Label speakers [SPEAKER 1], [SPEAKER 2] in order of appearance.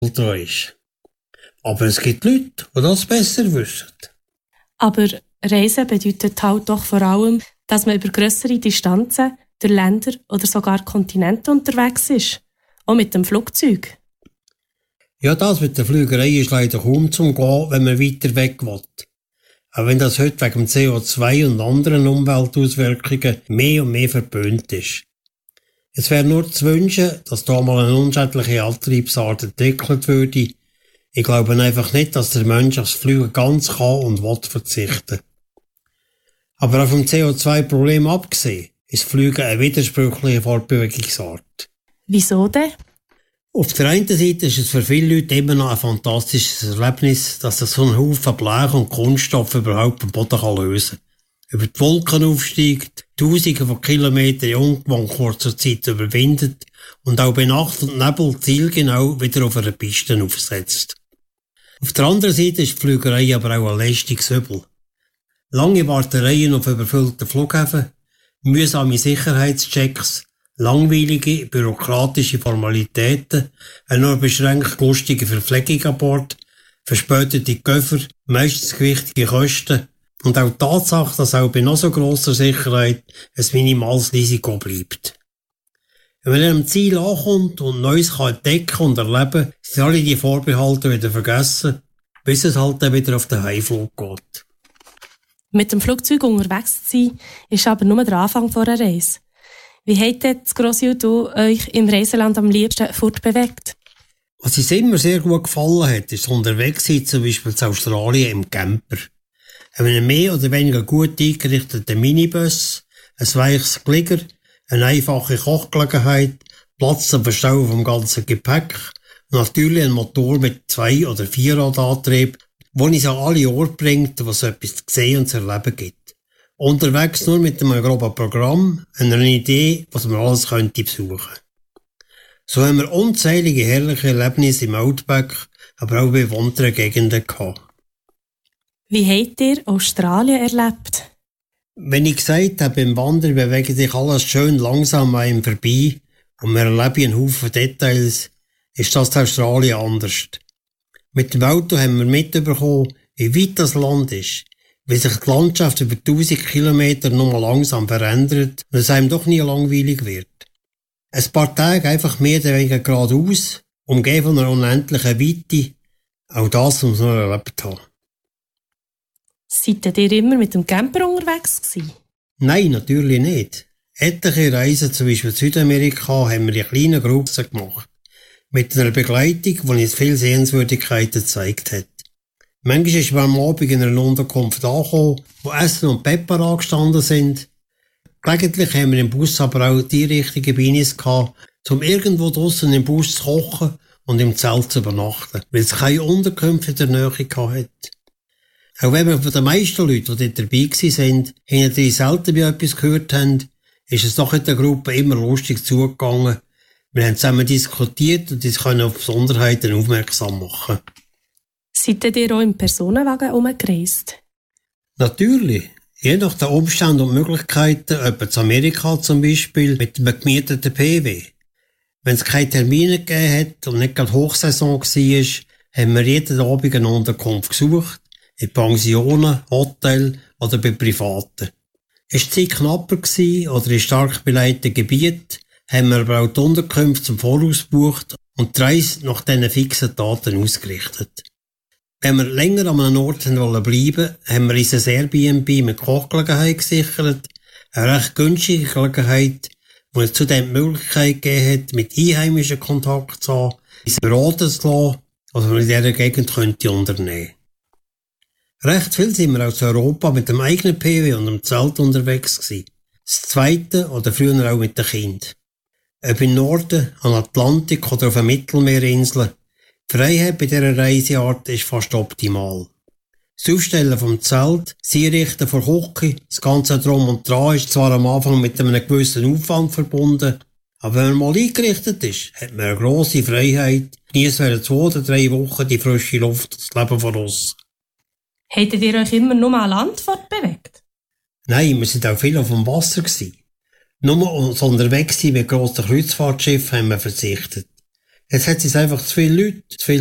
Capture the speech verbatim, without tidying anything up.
[SPEAKER 1] Ultra ist. Aber es gibt Leute, die das besser wissen.
[SPEAKER 2] Aber Reisen bedeutet halt doch vor allem, dass man über grössere Distanzen durch Länder oder sogar Kontinente unterwegs ist. Auch mit dem Flugzeug.
[SPEAKER 1] Ja, das mit der Flügerei ist leider kaum zum Gehen, wenn man weiter weg will. Auch wenn das heute wegen C O zwei und anderen Umweltauswirkungen mehr und mehr verpönt ist. Es wäre nur zu wünschen, dass da mal eine unschädliche Antriebsart entwickelt würde. Ich glaube einfach nicht, dass der Mensch aufs Fliegen ganz kann und will verzichten. Aber auch vom C O zwei Problem abgesehen, ist Fliegen eine widersprüchliche Fortbewegungsart.
[SPEAKER 2] Wieso denn?
[SPEAKER 1] Auf der einen Seite ist es für viele Leute immer noch ein fantastisches Erlebnis, dass sich so ein Haufen Blech und Kunststoff überhaupt am Boden kann lösen kann. Über die Wolken aufsteigt, Tausende von Kilometern in ungewohnt kurzer Zeit überwindet und auch bei Nacht und Nebel zielgenau wieder auf einer Piste aufsetzt. Auf der anderen Seite ist die Flügerei aber auch ein lästiges Übel. Lange Wartereien auf überfüllten Flughäfen, mühsame Sicherheitschecks, langweilige bürokratische Formalitäten, eine nur beschränkt lustige Verpflegung an Bord, verspätete Koffer, meistens gewichtige Kosten und auch die Tatsache, dass auch bei noch so grosser Sicherheit ein minimales Risiko bleibt. Wenn man am Ziel ankommt und Neues kann entdecken und erleben, sind alle die Vorbehalte wieder vergessen, bis es halt dann wieder auf den Heimflug geht.
[SPEAKER 2] Mit dem Flugzeug unterwegs zu sein, ist aber nur der Anfang einer Reise. Wie habt ihr das Grossi und du euch im Reiseland am liebsten fortbewegt?
[SPEAKER 1] Was uns immer sehr gut gefallen hat, ist unterwegs sein, zum Beispiel in Australien im Camper. Einen mehr oder weniger gut eingerichteten Minibus, ein weiches Glieder, eine einfache Kochgelegenheit, Platz zum Verstauen vom ganzen Gepäck und natürlich ein Motor mit Zwei- oder Vierradantrieb, der uns an alle Orte bringt, wo es etwas zu sehen und zu erleben gibt. Unterwegs nur mit einem groben Programm, einer Idee, was man alles könnte besuchen. So haben wir unzählige herrliche Erlebnisse im Outback, aber auch bei bewandten Gegenden gehabt.
[SPEAKER 2] Wie habt ihr Australien erlebt?
[SPEAKER 1] Wenn ich gesagt habe, beim Wandern bewegt sich alles schön langsam an ihm vorbei und wir erleben einen Haufen Details, ist das in Australien anders. Mit dem Auto haben wir mitbekommen, wie weit das Land ist, wie sich die Landschaft über tausend Kilometer nur mal langsam verändert und es einem doch nie langweilig wird. Ein paar Tage einfach mehr oder weniger geradeaus, umgeben von einer unendlichen Weite, auch das muss man erlebt haben.
[SPEAKER 2] Seid ihr immer mit dem Camper unterwegs gewesen?
[SPEAKER 1] Nein, natürlich nicht. Etliche Reisen, zum Beispiel in Südamerika, haben wir in kleinen Gruppen gemacht. Mit einer Begleitung, die uns viele Sehenswürdigkeiten gezeigt hat. Manchmal ist man am Abend in einer Unterkunft angekommen, wo Essen und Pepper angestanden sind. Gelegentlich haben wir im Bus aber auch die richtigen Beines gehabt, um irgendwo draussen im Bus zu kochen und im Zelt zu übernachten, weil es keine Unterkünfte in der Nähe hatte. Auch wenn wir von den meisten Leuten, die dort dabei waren, hinterher selten bei etwas gehört haben, ist es doch in der Gruppe immer lustig zugegangen. Wir haben zusammen diskutiert und uns können auf Besonderheiten aufmerksam machen.
[SPEAKER 2] Seid ihr auch im Personenwagen herumgereist?
[SPEAKER 1] Natürlich. Je nach den Umständen und Möglichkeiten, etwa zu Amerika zum Beispiel, mit einem gemieteten P W. Wenn es keine Termine gegeben hat und nicht gerade Hochsaison war, haben wir jeden Abend eine Unterkunft gesucht, in Pensionen, Hotels oder bei Privaten. Ist die Zeit knapper gewesen oder in stark beleiteten Gebieten, haben wir aber auch die Unterkünfte zum Voraus gebucht und die Reise nach diesen fixen Daten ausgerichtet. Wenn wir länger an einem Ort bleiben wollen, haben wir uns ein Airbnb mit Kochgelegenheit gesichert, eine recht günstige Gelegenheit, die uns zudem die Möglichkeit gegeben hat, mit Einheimischen Kontakt zu haben, uns beraten zu lassen, was man in dieser Gegend könnte unternehmen. Recht viel sind wir aus Europa mit dem eigenen P W und dem Zelt unterwegs gewesen. Das zweite oder früher auch mit den Kindern. Ob im Norden, am Atlantik oder auf den Mittelmeerinseln, die Freiheit bei dieser Reiseart ist fast optimal. Das Aufstellen vom Zelt, das Einrichten von Küche, das ganze Drum und Dran ist zwar am Anfang mit einem gewissen Aufwand verbunden, aber wenn man mal eingerichtet ist, hat man eine grosse Freiheit, genießt während zwei oder drei Wochen die frische Luft und das Leben von uns.
[SPEAKER 2] Hättet ihr euch immer nur an Land fortbewegt?
[SPEAKER 1] Nein, wir sind auch viel auf dem Wasser gewesen. Nur uns unterwegs sein mit grossen Kreuzfahrtschiffen haben wir verzichtet. Jetzt hat es einfach zu viele Leute, zu viele